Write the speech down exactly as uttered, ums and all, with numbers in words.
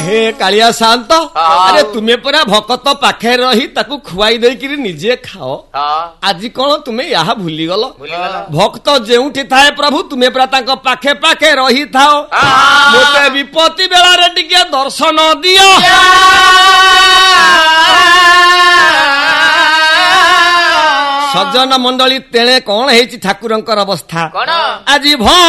हे कालिया शांत अरे तुम्हें परा भकत पाखे रही ताकू खुआई देकिरी निजे खाओ आज कौन तुम्हें यहाँ भूली गल भक्त जेउठी थाए प्रभु तुम्हें परा तांको पाखे पाखे रही थाओ मोते विपत्ति बेला रे टिके दर्शन दियो सज्जन मंडली तेणे कौन है ठाकुरंकर अवस्था आज भ